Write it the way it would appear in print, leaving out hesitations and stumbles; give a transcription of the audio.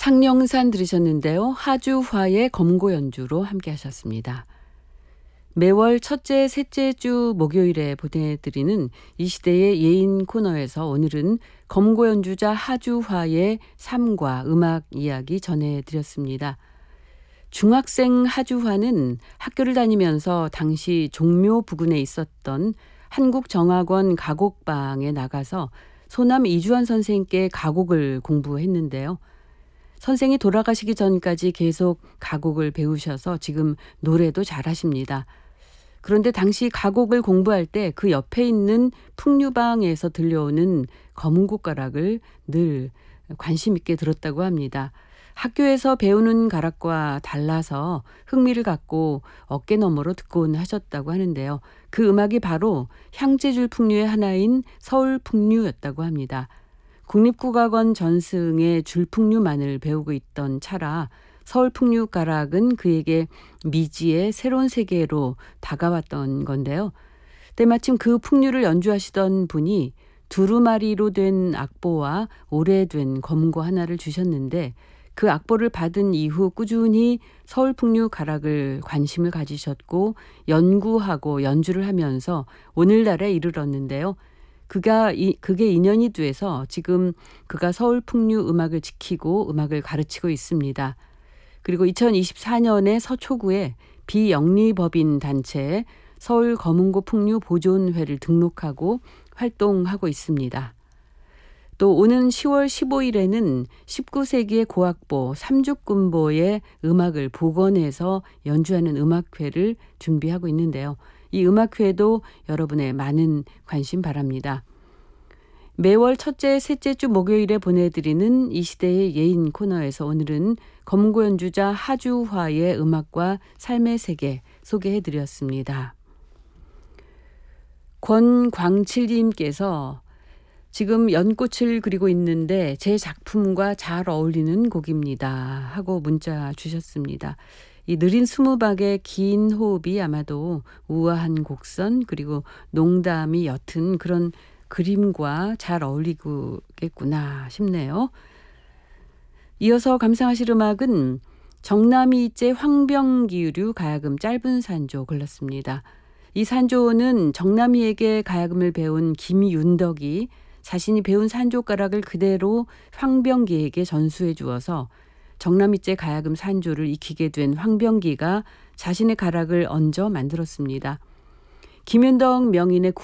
창녕산 들으셨는데요. 하주화의 검고 연주로 함께 하셨습니다. 매월 첫째, 셋째 주 목요일에 보내드리는 이 시대의 예인 코너에서 오늘은 검고 연주자 하주화의 삶과 음악 이야기 전해드렸습니다. 중학생 하주화는 학교를 다니면서 당시 종묘 부근에 있었던 한국정악원 가곡방에 나가서 소남 이주환 선생님께 가곡을 공부했는데요. 선생이 돌아가시기 전까지 계속 가곡을 배우셔서 지금 노래도 잘하십니다. 그런데 당시 가곡을 공부할 때 그 옆에 있는 풍류방에서 들려오는 검은곡가락을 늘 관심 있게 들었다고 합니다. 학교에서 배우는 가락과 달라서 흥미를 갖고 어깨너머로 듣곤 하셨다고 하는데요. 그 음악이 바로 향재줄 풍류의 하나인 서울풍류였다고 합니다. 국립국악원 전승의 줄풍류만을 배우고 있던 차라 서울풍류 가락은 그에게 미지의 새로운 세계로 다가왔던 건데요. 때마침 그 풍류를 연주하시던 분이 두루마리로 된 악보와 오래된 검고 하나를 주셨는데 그 악보를 받은 이후 꾸준히 서울풍류 가락을 관심을 가지셨고 연구하고 연주를 하면서 오늘날에 이르렀는데요. 그게 인연이 돼서 지금 그가 서울풍류 음악을 지키고 음악을 가르치고 있습니다. 그리고 2024년에 서초구에 비영리법인 단체에 서울 검은고 풍류 보존회를 등록하고 활동하고 있습니다. 또 오는 10월 15일에는 19세기의 고악보 삼죽군보의 음악을 복원해서 연주하는 음악회를 준비하고 있는데요. 이 음악회도 여러분의 많은 관심 바랍니다. 매월 첫째, 셋째 주 목요일에 보내드리는 이 시대의 예인 코너에서 오늘은 검고 연주자 하주화의 음악과 삶의 세계 소개해드렸습니다. 권광칠님께서 지금 연꽃을 그리고 있는데 제 작품과 잘 어울리는 곡입니다 하고 문자 주셨습니다. 이 느린 스무박의 긴 호흡이 아마도 우아한 곡선 그리고 농담이 옅은 그런 그림과 잘 어울리겠구나 싶네요. 이어서 감상하실 음악은 정남이째 황병기류 가야금 짧은 산조 골랐습니다. 이 산조는 정남이에게 가야금을 배운 김윤덕이 자신이 배운 산조가락을 그대로 황병기에게 전수해 주어서 정남이째 가야금 산조를 익히게 된 황병기가 자신의 가락을 얹어 만들었습니다. 김윤덕 명인의